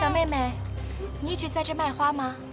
小妹妹，你一直在这卖花吗？